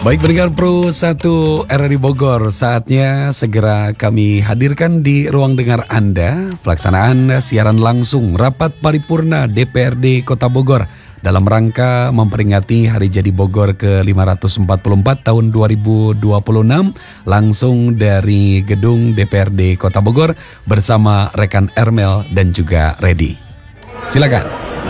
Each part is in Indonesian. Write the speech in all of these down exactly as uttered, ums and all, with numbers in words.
Baik pendengar Pro satu R R I Bogor, saatnya segera kami hadirkan di ruang dengar Anda pelaksanaan siaran langsung rapat paripurna D P R D Kota Bogor dalam rangka memperingati Hari Jadi Bogor ke lima ratus empat puluh empat tahun dua ribu dua puluh enam langsung dari gedung D P R D Kota Bogor bersama rekan Ermel dan juga Redi. Silakan.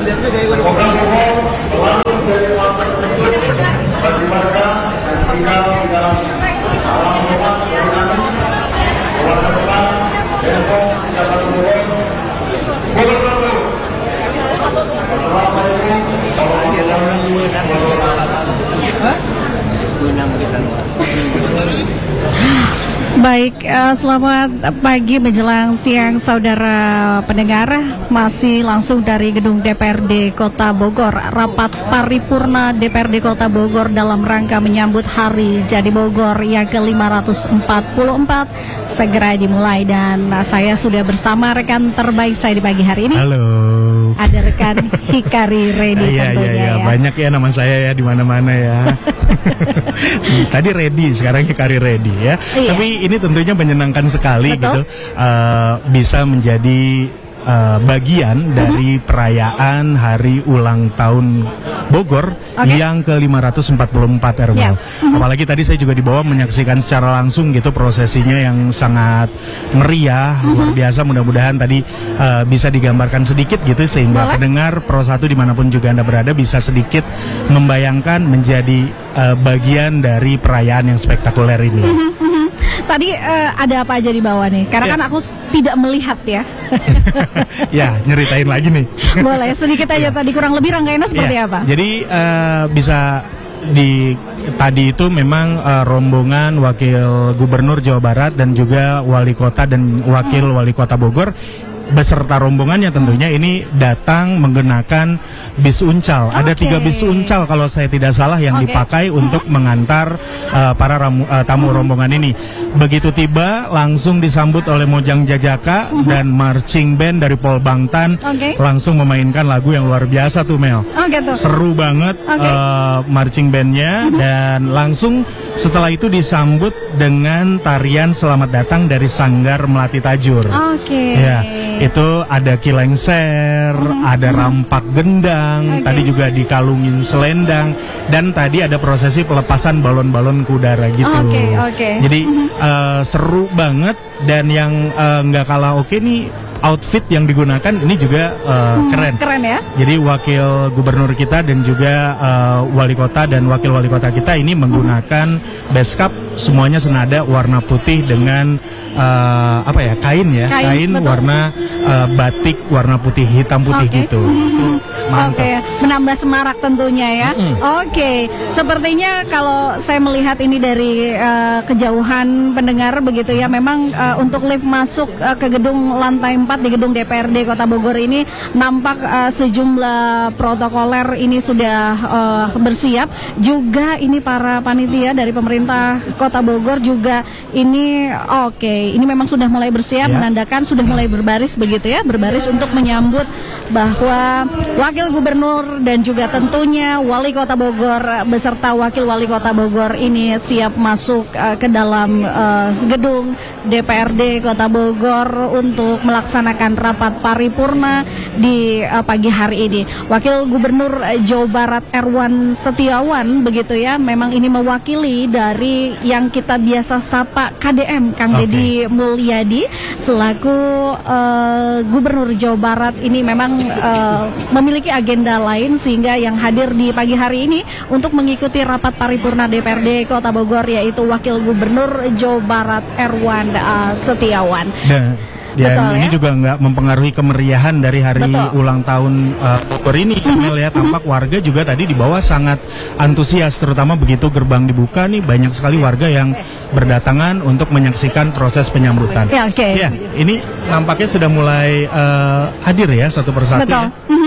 Baik, uh, selamat pagi menjelang siang saudara pendengar. Masih langsung dari gedung D P R D Kota Bogor, rapat paripurna D P R D Kota Bogor dalam rangka menyambut Hari Jadi Bogor yang ke lima ratus empat puluh empat segera dimulai. Dan saya sudah bersama rekan terbaik saya di pagi hari ini. Halo. Ada rekan Hikari Redi ya, tentunya ya, ya. ya. Banyak ya nama saya ya di mana-mana ya. Tadi Redi, sekarang Hikari Redi ya. Iya. Tapi ini tentunya menyenangkan sekali. Betul. Gitu. Uh, bisa menjadi uh, bagian dari perayaan Hari Ulang Tahun Bogor okay. yang ke lima ratus empat puluh empat R M L. Yes. Mm-hmm. Apalagi tadi saya juga dibawa menyaksikan secara langsung gitu prosesinya yang sangat meriah, mm-hmm. luar biasa. Mudah-mudahan tadi uh, bisa digambarkan sedikit gitu sehingga Boleh. pendengar Pro satu dimanapun juga Anda berada bisa sedikit membayangkan menjadi uh, bagian dari perayaan yang spektakuler ini. Mm-hmm. Tadi uh, ada apa aja di bawah nih? Karena ya. kan aku tidak melihat ya. Ya, nyeritain lagi nih. Boleh, sedikit aja ya. Tadi kurang lebih rangkaiannya seperti ya. apa? Jadi uh, bisa di tadi itu memang uh, rombongan Wakil Gubernur Jawa Barat dan juga Wali Kota dan Wakil hmm. Wali Kota Bogor beserta rombongannya tentunya ini datang menggunakan bis uncal. Okay. Ada tiga bis uncal kalau saya tidak salah yang okay. dipakai untuk mengantar uh, para ramu, uh, tamu rombongan ini. Begitu tiba langsung disambut oleh Mojang Jajaka uh-huh. dan marching band dari Pol Bangtan okay. langsung memainkan lagu yang luar biasa tuh Mel. Oh, gitu. Seru banget okay. uh, marching bandnya uh-huh. dan langsung setelah itu disambut dengan tarian Selamat Datang dari Sanggar Melati Tajur. Oke. Okay. Ya. Itu ada kilengser, hmm. ada rampak gendang, okay. tadi juga dikalungin selendang, dan tadi ada prosesi pelepasan balon-balon ke udara gitu. Okay, okay. Jadi hmm. uh, seru banget, dan yang nggak uh, kalah oke nih outfit yang digunakan ini juga uh, hmm, keren. Keren ya. Jadi wakil gubernur kita dan juga uh, wali kota dan wakil wali kota kita ini menggunakan base cap semuanya senada warna putih dengan uh, apa ya kain ya kain, kain warna uh, batik warna putih hitam putih okay. gitu. Hmm. Mantap. Oke, okay. Menambah semarak tentunya ya. Hmm. Oke, okay. Sepertinya kalau saya melihat ini dari uh, kejauhan pendengar begitu ya, memang uh, untuk lift masuk uh, ke gedung lantai empat di gedung D P R D Kota Bogor ini nampak uh, sejumlah protokoler ini sudah uh, bersiap. Juga ini para panitia dari pemerintah Kota Bogor juga ini oke, okay. ini memang sudah mulai bersiap ya. Menandakan sudah mulai berbaris begitu ya, berbaris untuk menyambut bahwa Wakil Gubernur dan juga tentunya Wali Kota Bogor beserta Wakil Wali Kota Bogor ini siap masuk uh, ke dalam uh, gedung D P R D Kota Bogor untuk melaksanakan rapat paripurna di uh, pagi hari ini. Wakil Gubernur Jawa Barat Erwan Setiawan begitu ya, memang ini mewakili dari yang kita biasa sapa K D M Kang okay. Deddy Mulyadi selaku uh, Gubernur Jawa Barat ini memang uh, memiliki agenda lain sehingga yang hadir di pagi hari ini untuk mengikuti rapat paripurna D P R D Kota Bogor yaitu Wakil Gubernur Jawa Barat Erwan uh, Setiawan. Nah. Dan Betul, ini ya? juga nggak mempengaruhi kemeriahan dari hari Betul. ulang tahun uh, Bogor ini, mm-hmm. ya tampak warga juga tadi di bawah sangat antusias, terutama begitu gerbang dibuka nih banyak sekali warga yang berdatangan untuk menyaksikan proses penyambutan. Ya, okay. ya ini nampaknya sudah mulai uh, hadir ya satu persatu. Betul. Ya. Mm-hmm.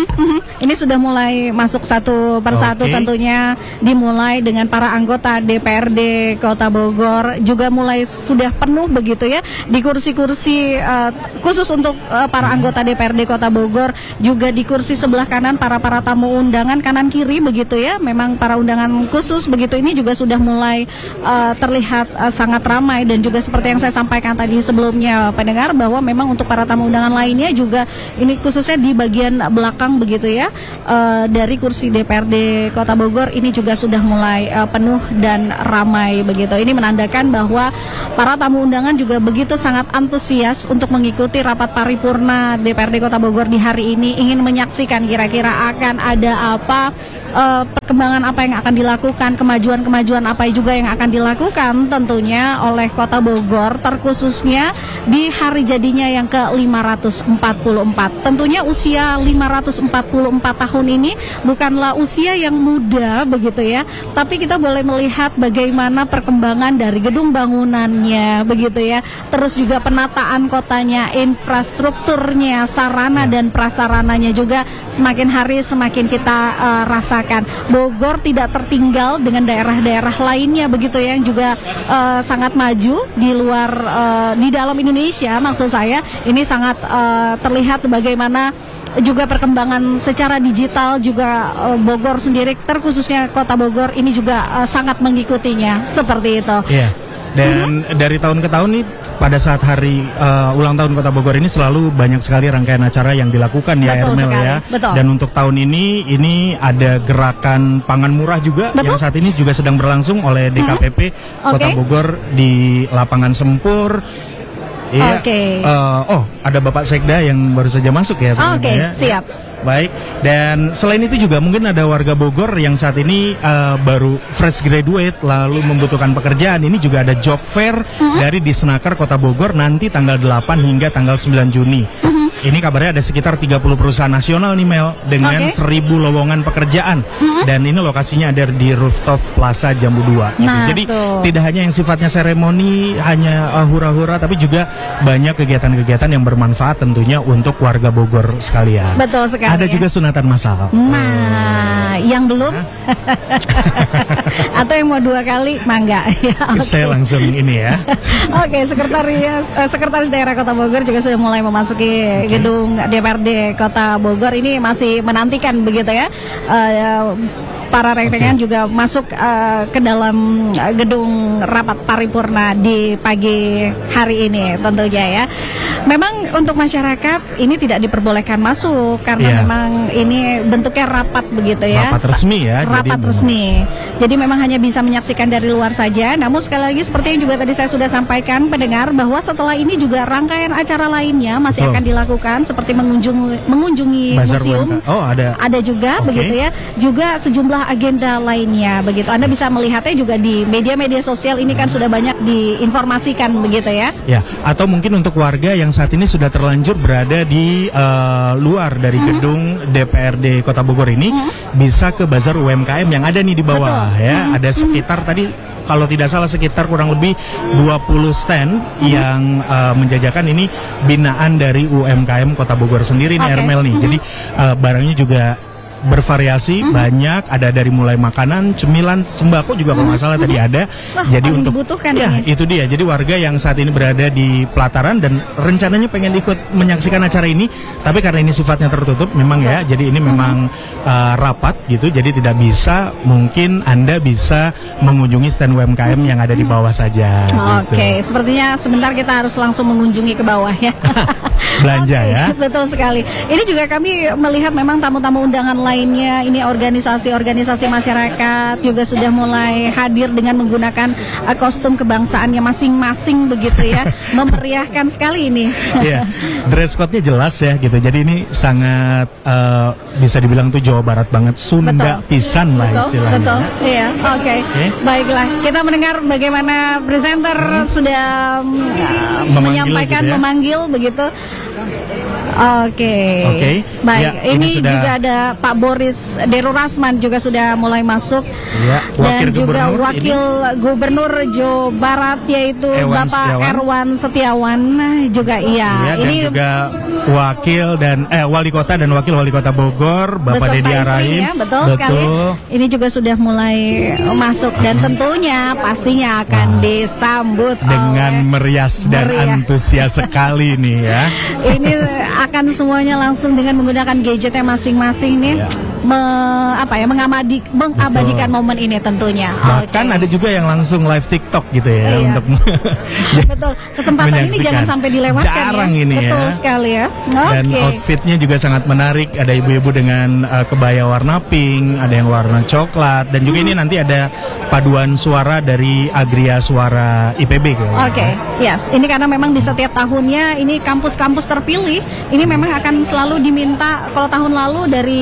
mhm. Ini sudah mulai masuk satu persatu, Oke. tentunya dimulai dengan para anggota D P R D Kota Bogor juga mulai sudah penuh begitu ya di kursi-kursi uh, khusus untuk uh, para anggota D P R D Kota Bogor, juga di kursi sebelah kanan para para tamu undangan kanan kiri begitu ya. Memang para undangan khusus begitu ini juga sudah mulai uh, terlihat uh, sangat ramai, dan juga seperti yang saya sampaikan tadi sebelumnya pendengar, bahwa memang untuk para tamu undangan lainnya juga ini khususnya di bagian belakang begitu ya, uh, dari kursi D P R D Kota Bogor ini juga sudah mulai uh, penuh dan ramai begitu. Ini menandakan bahwa para tamu undangan juga begitu sangat antusias untuk mengikuti rapat paripurna D P R D Kota Bogor di hari ini, ingin menyaksikan kira-kira akan ada apa, uh, perkembangan apa yang akan dilakukan, kemajuan-kemajuan apa juga yang akan dilakukan tentunya oleh Kota Bogor, terkhususnya di hari jadinya yang ke lima ratus empat puluh empat. Tentunya usia lima ratus empat puluh empat tahun ini bukanlah usia yang muda begitu ya, tapi kita boleh melihat bagaimana perkembangan dari gedung bangunannya begitu ya, terus juga penataan kotanya, infrastrukturnya, sarana dan prasarananya juga semakin hari semakin kita uh, rasakan. Bogor tidak tertinggal dengan daerah-daerah lainnya begitu ya, yang juga uh, sangat maju di luar uh, di dalam Indonesia maksud saya. Ini sangat uh, terlihat bagaimana juga perkembangan secara digital juga uh, Bogor sendiri, terkhususnya Kota Bogor ini juga uh, sangat mengikutinya seperti itu. Iya. Dan mm-hmm. dari tahun ke tahun nih, pada saat hari uh, ulang tahun Kota Bogor ini selalu banyak sekali rangkaian acara yang dilakukan ya, Betul Ermel sekali. ya. Betul. Dan untuk tahun ini ini ada gerakan pangan murah juga. Betul. Yang saat ini juga sedang berlangsung oleh D K P P mm-hmm. Kota okay. Bogor di lapangan Sempur. Iya. Oke. Okay. Uh, oh, ada Bapak Sekda yang baru saja masuk ya. Oke, okay, ya. siap. Baik, dan selain itu juga mungkin ada warga Bogor yang saat ini uh, baru fresh graduate lalu membutuhkan pekerjaan. Ini juga ada job fair uh-huh. dari Disnaker Kota Bogor nanti tanggal delapan hingga tanggal sembilan Juni. Uh-huh. Ini kabarnya ada sekitar tiga puluh perusahaan nasional nih Mel, dengan okay. seribu lowongan pekerjaan. Uh-huh. Dan ini lokasinya ada di rooftop Plaza Jambu dua gitu. Nah, jadi tuh. tidak hanya yang sifatnya seremoni, hanya uh, hura-hura, tapi juga banyak kegiatan-kegiatan yang bermanfaat tentunya untuk warga Bogor sekalian. Betul sekali. Ada ya. juga sunatan massal. Nah, yang belum atau yang mau dua kali, mangga. Ya, okay. Saya langsung ini ya. Oke, okay, sekretaris uh, sekretaris daerah Kota Bogor juga sudah mulai memasuki okay. gedung D P R D Kota Bogor. Ini masih menantikan begitu ya. Uh, para rentengan okay. juga masuk uh, ke dalam uh, gedung rapat paripurna di pagi hari ini tentunya ya. Memang untuk masyarakat ini tidak diperbolehkan masuk karena yeah. memang ini bentuknya rapat begitu ya. Rapat resmi ya. Rapat jadi resmi. Jadi memang hanya bisa menyaksikan dari luar saja. Namun sekali lagi seperti yang juga tadi saya sudah sampaikan pendengar, bahwa setelah ini juga rangkaian acara lainnya masih Betul. akan dilakukan seperti mengunjungi mengunjungi Bazar museum. U M K. Oh, ada. Ada juga Okay. begitu ya. Juga sejumlah agenda lainnya begitu. Anda bisa melihatnya juga di media-media sosial ini kan sudah banyak diinformasikan begitu ya. Ya, atau mungkin untuk warga yang saat ini sudah terlanjur berada di uh, luar dari hmm. gedung D P R D Kota Bogor ini hmm. bisa ke Bazar U M K M yang ada nih di bawah. Betul. Ya. Hmm. Ada sekitar hmm. tadi kalau tidak salah sekitar kurang lebih dua puluh stand hmm. yang uh, menjajakan ini binaan dari U M K M Kota Bogor sendiri nih, okay. Ermel nih. Hmm. Jadi uh, barangnya juga bervariasi, mm-hmm. banyak, ada dari mulai makanan, cemilan, sembako juga kalau nggak salah tadi ada. Wah, jadi untuk ya ini. itu dia. Jadi warga yang saat ini berada di pelataran dan rencananya pengen ikut menyaksikan acara ini, tapi karena ini sifatnya tertutup, memang ya. Jadi ini memang uh, rapat gitu. Jadi tidak bisa. Mungkin Anda bisa mengunjungi stand U M K M yang ada di bawah saja. Oke, okay. gitu. Sepertinya sebentar kita harus langsung mengunjungi ke bawah ya. Belanja okay, ya. Betul sekali. Ini juga kami melihat memang tamu-tamu undangan lainnya, ini organisasi-organisasi masyarakat juga sudah mulai hadir dengan menggunakan uh, kostum kebangsaannya masing-masing begitu ya. Memeriahkan sekali ini. Iya. Dress code-nya jelas ya gitu. Jadi ini sangat uh, bisa dibilang tuh Jawa Barat banget, Sunda betul. Pisan lah betul, istilahnya. Betul. Iya, oke. Okay. Okay. Baiklah, kita mendengar bagaimana presenter hmm. sudah um, memanggil menyampaikan gitu ya. memanggil begitu. Oke. Oke. Baik, Ya, ini, ini sudah- juga ada Pak Boris Deru Rasman juga sudah mulai masuk. Ya, Dan Wakil juga Gubernur Wakil Gubernur Jawa Barat yaitu Ewan Bapak Setiawan. Erwan Setiawan juga iya. Ya, dan ini juga wakil dan eh wali kota dan wakil wali kota Bogor Bapak beserta Dedi Araim. istrinya, betul, sekali. Ini juga sudah mulai masuk dan tentunya pastinya akan disambut Dengan oleh- merias dan Meriah. antusias sekali nih ya. Ini akan semuanya langsung dengan menggunakan gadgetnya masing-masing nih, Ya. me- apa ya mengamadi, mengabadikan momen ini tentunya. Bahkan Oke. ada juga yang langsung live TikTok gitu ya Iya. untuk Betul, kesempatan ini menyaksikan. jangan sampai dilewatkan. Jarang ya. ini Betul ya. sekali ya. Dan Oke. outfitnya juga sangat menarik. Ada ibu-ibu dengan uh, kebaya warna pink, ada yang warna coklat, dan juga ini nanti ada paduan suara dari Agria Suara I P B kayaknya. Oke, yes. Ini karena memang di setiap tahunnya ini kampus-kampus terpilih ini memang akan selalu diminta. Kalau tahun lalu dari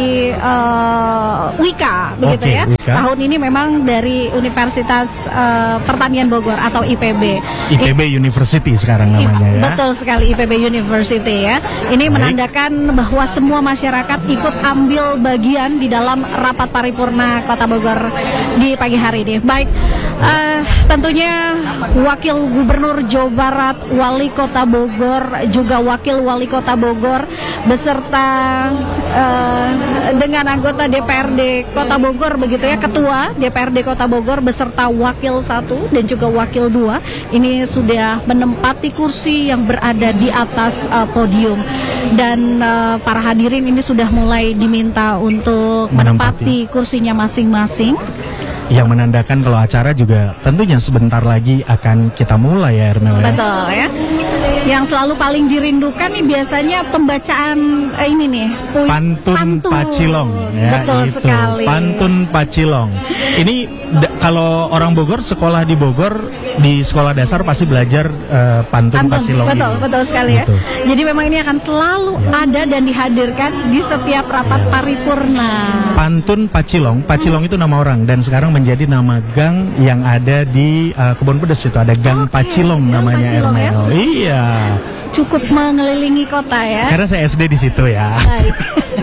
uh, Wika, begitu Oke, ya. Wika. Tahun ini memang dari Universitas uh, Pertanian Bogor atau I P B. I P B University sekarang namanya ya. Betul sekali, I P B University ya. Ini Baik. menandakan bahwa semua masyarakat ikut ambil bagian di dalam rapat paripurna Kota Bogor di pagi hari ini. Baik, eh, tentunya Wakil Gubernur Jawa Barat, Wali Kota Bogor, juga Wakil Wali Kota Bogor beserta eh, dengan anggota D P R D Kota Bogor begitu ya, Ketua D P R D Kota Bogor beserta Wakil satu dan juga Wakil dua ini sudah menempati kursi yang berada di atas uh, podium, dan uh, para hadirin ini sudah mulai diminta untuk menempati, Menempati. kursinya masing-masing. Yang menandakan kalau acara juga tentunya sebentar lagi akan kita mulai ya Hermel ya. Betul ya. Yang selalu paling dirindukan nih biasanya pembacaan eh, ini nih puisi- Pantun, Pacilong ya, Betul itu. sekali. Pantun Pacilong. Ini da- kalau orang Bogor sekolah di Bogor di sekolah dasar pasti belajar eh, pantun, Pantun, Pacilong. betul, ini. betul sekali ya. Gitu. Jadi memang ini akan selalu ada dan dihadirkan di setiap rapat Ya. paripurna. Pantun Pacilong, Pacilong itu nama orang dan sekarang menjadi nama gang yang ada di uh, Kebon Pedes itu ada Gang Oke, Pacilong Gang namanya Pacilong ya. Hermel. Iya. Cukup mengelilingi kota ya. Karena saya S D di situ ya. Baik.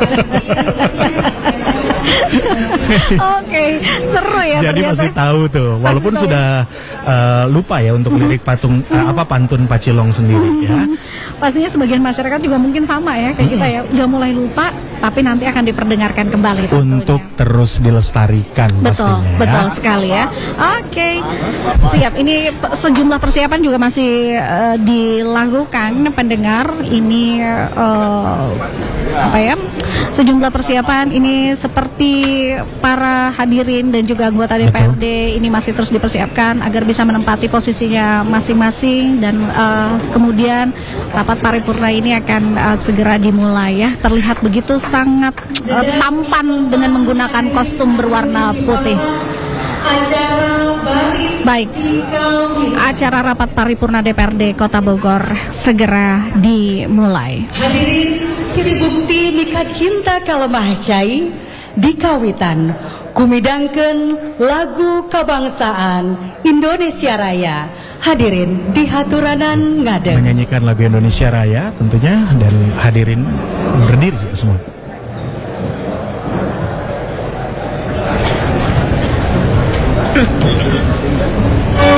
Oke, seru ya. Jadi ternyata. masih tahu tuh, walaupun tahu. sudah uh, lupa ya untuk lirik patung uh, apa pantun Pacilong sendiri ya. Pastinya sebagian masyarakat juga mungkin sama ya kayak kita ya, udah mulai lupa, tapi nanti akan diperdengarkan kembali tentunya. Untuk terus dilestarikan Betul, pastinya ya. betul sekali ya. Oke, siap. Ini pe- sejumlah persiapan juga masih eh, dilakukan pendengar. Ini eh, apa ya? Sejumlah persiapan ini seperti para hadirin dan juga anggota D P R D ini masih terus dipersiapkan agar bisa menempati posisinya masing-masing, dan eh, kemudian rapat paripurna ini akan eh, segera dimulai ya. Terlihat begitu sangat eh, tampan dengan menggunakan kostum berwarna putih. Baik, acara rapat paripurna D P R D Kota Bogor segera dimulai. Hadirin, ciri bukti mika cinta kalemah cai dikawitan kumidangkeun lagu kabangsaan Indonesia Raya. Hadirin dihaturanan ngadeng. Menyanyikan lagu Indonesia Raya tentunya, dan hadirin berdiri semua. Hmm.